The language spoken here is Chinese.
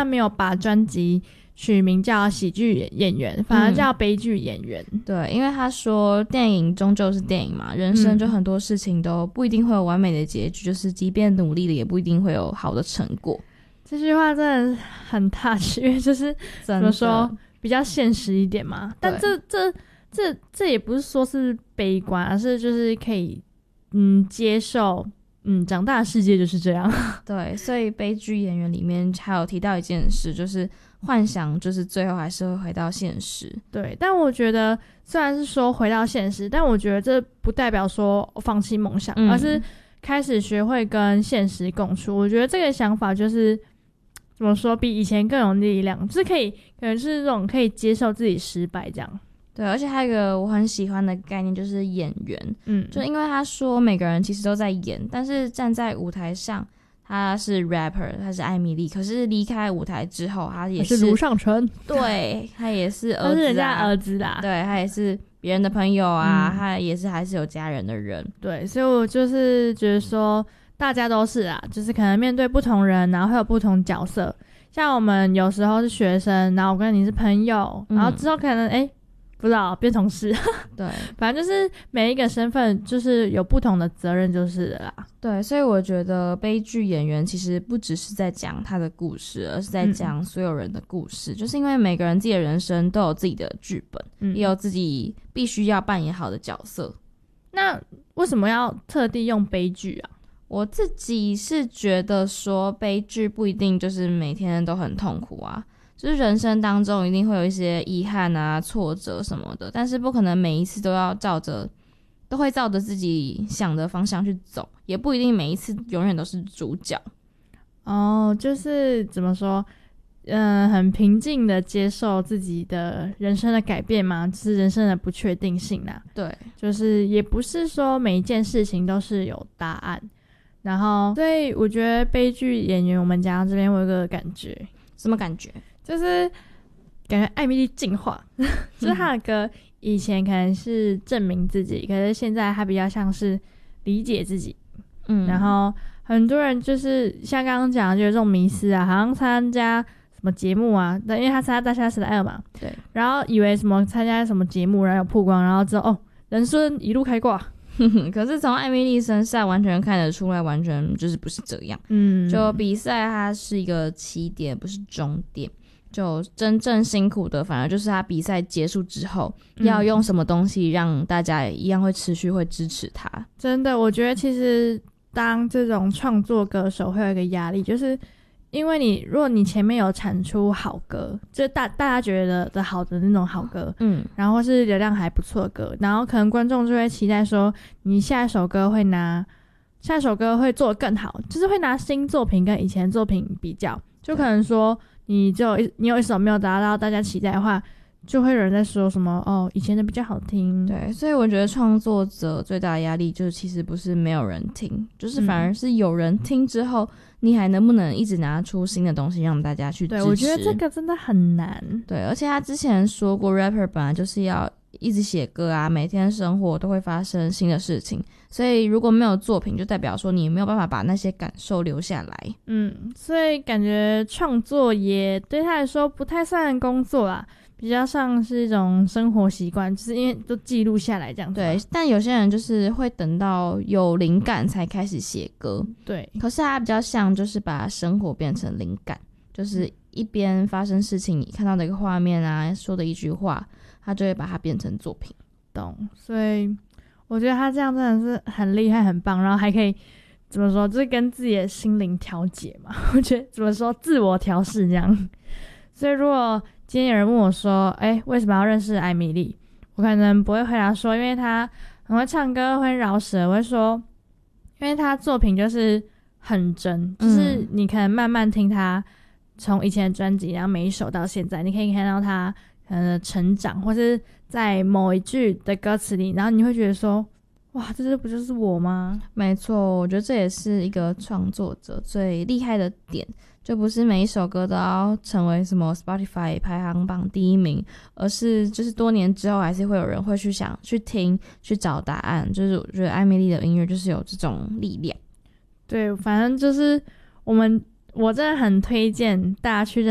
他没有把专辑取名叫喜剧演员，反而叫悲剧演员。 对，因为他说电影终究是电影嘛，人生就很多事情都不一定会有完美的结局，就是即便努力了也不一定会有好的成果。 这句话真的很 touch， 因为就是怎么说比较现实一点嘛。但这也不是说是悲观，而是就是可以接受长大的世界就是这样。 对，所以悲剧演员里面还有提到一件事，就是幻想就是最后还是会回到现实。 对，但我觉得虽然是说回到现实，但我觉得这不代表说放弃梦想，而是开始学会跟现实共处。我觉得这个想法就是怎么说，比以前更有力量，就是可能是这种可以接受自己失败这样。 对，而且还有一个我很喜欢的概念就是演员，就因为他说每个人其实都在演，但是站在舞台上他是 rapper， 他是艾米丽，可是离开舞台之后他也是卢尚成， 对，他也是儿子， 他是人家儿子啦， 对，他也是别人的朋友啊，他也是还是有家人的人。 对，所以我就是觉得说大家都是啊，就是可能面对不同人，然后会有不同角色，像我们有时候是学生，然后我跟你是朋友，然后之后可能不知道变同事。 对， 反正就是每一个身份就是有不同的责任就是了啦。 对，所以我觉得悲剧演员其实不只是在讲他的故事，而是在讲所有人的故事，就是因为每个人自己的人生都有自己的剧本，也有自己必须要扮演好的角色。 那为什么要特地用悲剧啊？ 我自己是觉得说悲剧不一定就是每天都很痛苦啊，就是人生当中一定会有一些遗憾啊、挫折什么的，但是不可能每一次都会照着自己想的方向去走，也不一定每一次永远都是主角。 就是怎么说，很平静的接受自己的人生的改变嘛，就是人生的不确定性啦。 对， 就是也不是说每一件事情都是有答案。然后，所以我觉得悲剧演员我们家这边我有个感觉。 什么感觉？ 就是感觉艾米丽进化，就是她的歌以前可能是证明自己，可是现在她比较像是理解自己。然后很多人就是像刚刚讲的，就有这种迷思啊，好像参加什么节目啊，因为他参加大虾时代2嘛， 对， 然后以为什么参加什么节目，然后有曝光，然后之后人生一路开挂。 可是从艾米丽身上完全看得出来，完全就是不是这样。就比赛它是一个起点，不是终点。就真正辛苦的反而就是他比赛结束之后要用什么东西让大家一样会持续会支持他。真的， 我觉得其实当这种创作歌手会有一个压力，就是因为如果你前面有产出好歌，就是大家觉得的好的那种好歌，然后是流量还不错的歌，然后可能观众就会期待说你下一首歌会做得更好，就是会拿新作品跟以前作品比较，就可能说你有一首没有达到大家期待的话，就会有人在说什么以前的比较好听。 对，所以我觉得创作者最大的压力就是其实不是没有人听，就是反而是有人听之后你还能不能一直拿出新的东西让大家去支持。 对，我觉得这个真的很难。 对，而且他之前说过 rapper 本来就是要一直写歌啊，每天生活都会发生新的事情，所以如果没有作品就代表说你没有办法把那些感受留下来。 所以感觉创作也对他来说不太算工作啦，比较像是一种生活习惯，就是因为都记录下来这样子。 对，但有些人就是会等到有灵感才开始写歌。 对， 可是他比较像就是把生活变成灵感，就是一边发生事情，你看到的一个画面啊，说的一句话，他就会把它变成作品。 懂。所以我觉得他这样真的是很厉害很棒，然后还可以怎么说，就是跟自己的心灵调节嘛，我觉得怎么说，自我调试这样。所以如果今天有人问我说为什么要认识艾米丽，我可能不会回答说因为她很会唱歌会饶舌，我会说因为她作品就是很真，就是你可能慢慢听她从以前的专辑，然后每一首到现在，你可以看到她可能的成长，或是在某一句的歌词里，然后你会觉得说哇，这不就是我吗？ 没错，我觉得这也是一个创作者最厉害的点，就不是每一首歌都要成为什么 Spotify 排行榜第1名，而是就是多年之后还是会有人会去想去听去找答案。就是我觉得艾米丽的音乐就是有这种力量。 对，反正就是我真的很推荐大家去